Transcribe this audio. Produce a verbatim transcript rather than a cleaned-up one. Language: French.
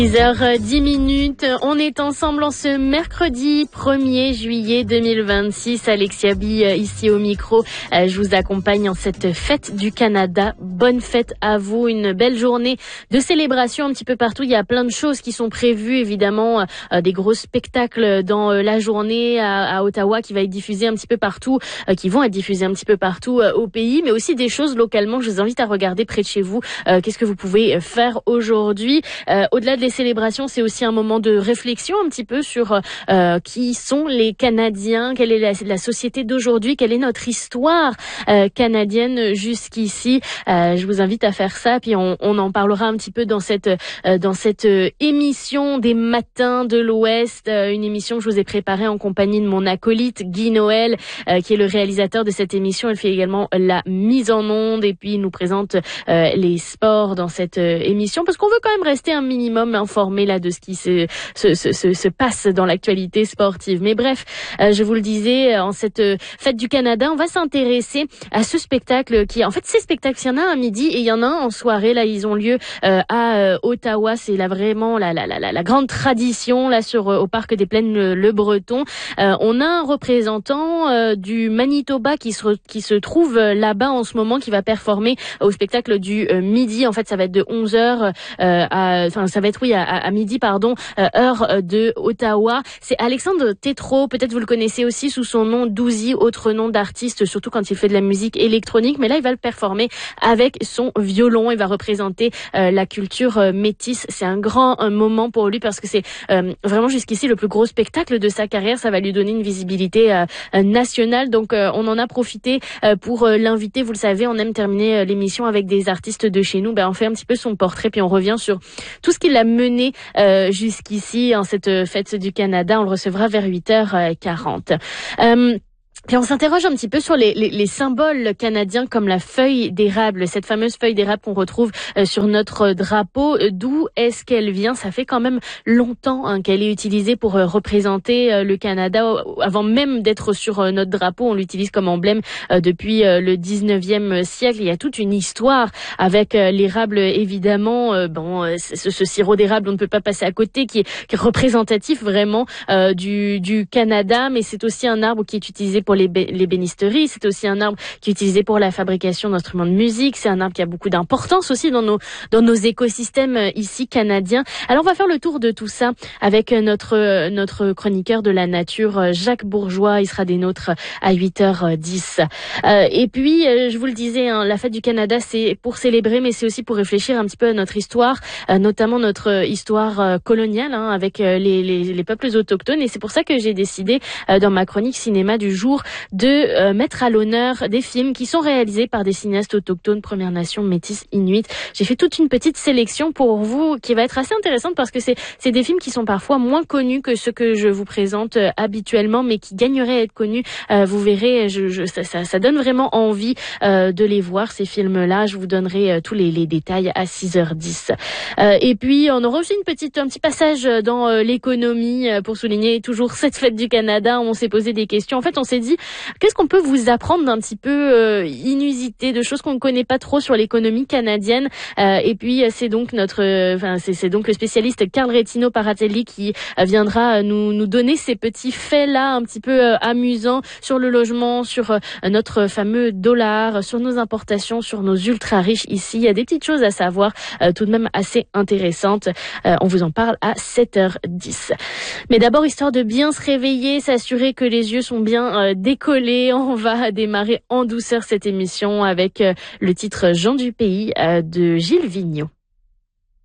six heures dix minutes, on est ensemble en ce mercredi premier juillet deux mille vingt-six. Alexia B ici au micro, je vous accompagne en cette fête du Canada. Bonne fête à vous, une belle journée de célébration un petit peu partout. Il y a plein de choses qui sont prévues, évidemment, des gros spectacles dans la journée à, à Ottawa qui va être diffusé un petit peu partout, qui vont être diffusés un petit peu partout au pays, mais aussi des choses localement. Je vous invite à regarder près de chez vous. Qu'est-ce que vous pouvez faire aujourd'hui? Au-delà de les célébrations, c'est aussi un moment de réflexion un petit peu sur euh, qui sont les Canadiens, quelle est la, la société d'aujourd'hui, quelle est notre histoire euh, canadienne jusqu'ici. Euh, je vous invite à faire ça, puis on, on en parlera un petit peu dans cette euh, dans cette euh, émission des matins de l'Ouest, euh, une émission que je vous ai préparée en compagnie de mon acolyte Guy Noël, euh, qui est le réalisateur de cette émission. Elle fait également la mise en onde et puis il nous présente euh, les sports dans cette euh, émission, parce qu'on veut quand même rester un minimum informé là de ce qui se se se, se passe dans l'actualité sportive. Mais bref, euh, je vous le disais, en cette euh, fête du Canada, on va s'intéresser à ce spectacle qui, en fait, ces spectacles, il y en a un à midi et il y en a un en soirée. Là, ils ont lieu euh, à euh, Ottawa. C'est là vraiment la la la la grande tradition là sur euh, au parc des Plaines le, le Breton. Euh, on a un représentant euh, du Manitoba qui se qui se trouve euh, là-bas en ce moment, qui va performer au spectacle du euh, midi. En fait, ça va être de onze heures euh, à enfin ça va être oui à, à midi pardon euh, heure de Ottawa. C'est Alexandre Tétrault, peut-être vous le connaissez aussi sous son nom Douzy, autre nom d'artiste, surtout quand il fait de la musique électronique, mais là il va le performer avec son violon. Il va représenter euh, la culture euh, métisse. C'est un grand un moment pour lui parce que c'est euh, vraiment jusqu'ici le plus gros spectacle de sa carrière. Ça va lui donner une visibilité euh, nationale, donc euh, on en a profité euh, pour euh, l'inviter. Vous le savez, on aime terminer euh, l'émission avec des artistes de chez nous. Ben on fait un petit peu son portrait puis on revient sur tout ce qu'il a mené euh, jusqu'ici en cette fête du Canada. On le recevra vers huit heures quarante. Euh, Puis on s'interroge un petit peu sur les, les, les symboles canadiens comme la feuille d'érable, cette fameuse feuille d'érable qu'on retrouve euh, sur notre drapeau. D'où est-ce qu'elle vient? Ça fait quand même longtemps hein, qu'elle est utilisée pour euh, représenter euh, le Canada. Avant même d'être sur euh, notre drapeau, on l'utilise comme emblème euh, depuis euh, le dix-neuvième siècle. Il y a toute une histoire avec euh, l'érable, évidemment. Euh, bon, euh, ce, ce sirop d'érable, on ne peut pas passer à côté, qui est, qui est représentatif vraiment euh, du, du Canada, mais c'est aussi un arbre qui est utilisé pour les, bé- les bénisteries. C'est aussi un arbre qui est utilisé pour la fabrication d'instruments de musique. C'est un arbre qui a beaucoup d'importance aussi dans nos dans nos écosystèmes ici canadiens. Alors on va faire le tour de tout ça avec notre notre chroniqueur de la nature, Jacques Bourgeois. Il sera des nôtres à huit heures dix. Euh, et puis je vous le disais, hein, la fête du Canada, c'est pour célébrer, mais c'est aussi pour réfléchir un petit peu à notre histoire, euh, notamment notre histoire euh, coloniale hein, avec euh, les, les les peuples autochtones. Et c'est pour ça que j'ai décidé euh, dans ma chronique cinéma du jour de euh, mettre à l'honneur des films qui sont réalisés par des cinéastes autochtones, Premières Nations, Métis, Inuit. J'ai fait toute une petite sélection pour vous qui va être assez intéressante parce que c'est c'est des films qui sont parfois moins connus que ceux que je vous présente euh, habituellement, mais qui gagneraient à être connus. Euh, vous verrez, je, je, ça, ça, ça donne vraiment envie euh, de les voir, ces films-là. Je vous donnerai euh, tous les, les détails à six heures dix. Euh, et puis, on aura aussi une petite, un petit passage dans euh, l'économie euh, pour souligner toujours cette fête du Canada. On s'est posé des questions. En fait, on s'est dit, qu'est-ce qu'on peut vous apprendre d'un petit peu euh, inusité, de choses qu'on ne connaît pas trop sur l'économie canadienne. Euh, et puis, c'est donc notre, enfin, euh, c'est, c'est donc le spécialiste Carl Retino Paratelli qui euh, viendra nous nous donner ces petits faits-là un petit peu euh, amusants sur le logement, sur euh, notre fameux dollar, sur nos importations, sur nos ultra riches ici. Il y a des petites choses à savoir euh, tout de même assez intéressantes. Euh, on vous en parle à sept heures dix. Mais d'abord, histoire de bien se réveiller, s'assurer que les yeux sont bien euh, décollés, on va démarrer en douceur cette émission avec euh, le titre Jean du Pays euh, de Gilles Vigneault.